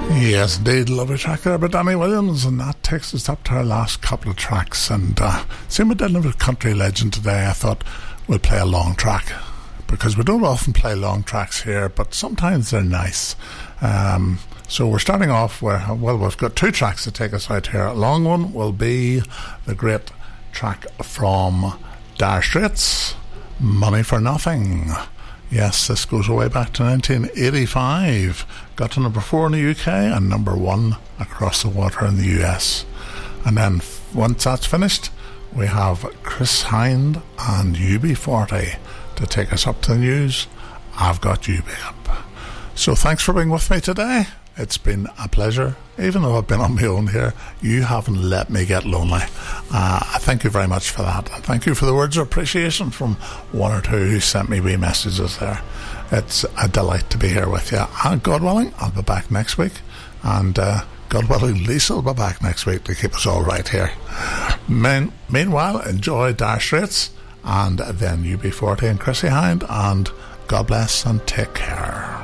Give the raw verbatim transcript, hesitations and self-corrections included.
Yes, indeed, lovely track there by Danny Williams, and that takes us up to our last couple of tracks. And uh, same with dealing with country legend today, I thought we'll play a long track, because we don't often play long tracks here, but sometimes they're nice. Um, so we're starting off where, well, we've got two tracks to take us out here. A long one will be the great track from Dire Straits, Money for Nothing. Yes, this goes way back to nineteen eighty-five. Got to number four in the U K and number one across the water in the U S. And then once that's finished, we have Chris Hind and U B forty to take us up to the news. I've got you, babe. So thanks for being with me today. It's been a pleasure. Even though I've been on my own here, you haven't let me get lonely. Uh, thank you very much for that. And thank you for the words of appreciation from one or two who sent me wee messages there. It's a delight to be here with you. And God willing, I'll be back next week. And uh, God willing, Lisa will be back next week to keep us all right here. Men- meanwhile, enjoy Dire Straits and then U B forty and Chrissy Hind. And God bless and take care.